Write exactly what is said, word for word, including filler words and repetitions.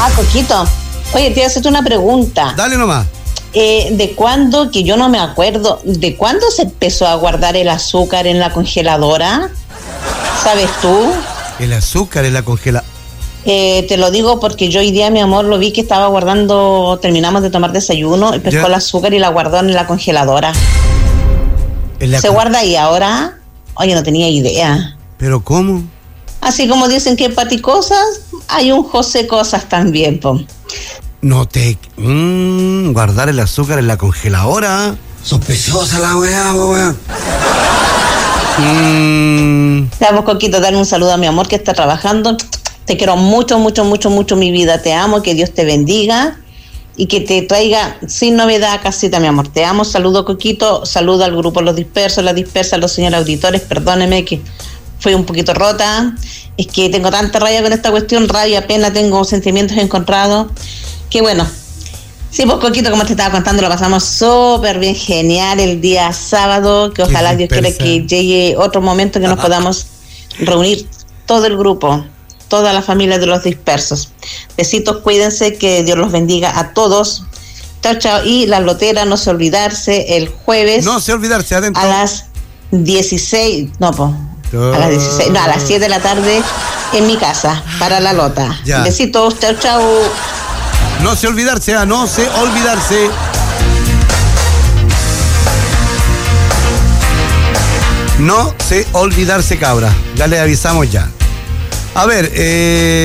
Ah, Coquito. Oye, te voy a hacerte una pregunta. Dale nomás. Eh, ¿De cuándo, que yo no me acuerdo, de cuándo se empezó a guardar el azúcar en la congeladora? ¿Sabes tú? El azúcar en la congeladora. Eh, te lo digo porque yo hoy día, mi amor, lo vi que estaba guardando, terminamos de tomar desayuno, y pescó ¿Ya? el azúcar y la guardó en la congeladora. En la ¿Se con... guarda ahí ahora? Oye, no tenía idea. ¿Pero cómo? Así como dicen que Pati Cosas, hay un José Cosas también, po. No te... Mmm, guardar el azúcar en la congeladora. Sospechosa la weá, weá. Mmm... Vamos, Coquito, darle un saludo a mi amor que está trabajando. Te quiero mucho, mucho, mucho, mucho, mi vida. Te amo, que Dios te bendiga y que te traiga sin novedad a casita, mi amor. Te amo, saludo, Coquito, saludo al grupo Los Dispersos, la Dispersa, los señores auditores. Perdóneme que fui un poquito rota. Es que tengo tanta rabia con esta cuestión, rabia, pena, tengo sentimientos encontrados. Que bueno. Sí, pues, Coquito, como te estaba contando, lo pasamos súper bien, genial el día sábado, que ojalá Dios quiera que llegue otro momento que nos podamos reunir todo el grupo, toda la familia de Los Dispersos. Besitos, cuídense, que Dios los bendiga a todos. Chao, chao. Y la lotera, no se olvidarse, el jueves. No se olvidarse, adentro. A las dieciséis, no, pues. Oh. A las dieciséis, no, a las siete de la tarde en mi casa, para la lota. Ya. Besitos, chao, chao. No se olvidarse, ah, no se olvidarse. No se olvidarse, cabra. Ya le avisamos ya. A ver, eh...